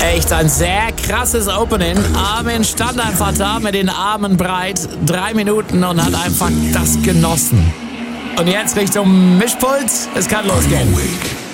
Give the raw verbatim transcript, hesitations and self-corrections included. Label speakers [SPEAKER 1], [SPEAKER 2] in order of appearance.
[SPEAKER 1] Echt ein sehr krasses Opening. Armin stand einfach da mit den Armen breit, drei Minuten und hat einfach das genossen. Und jetzt Richtung Mischpult, es kann losgehen.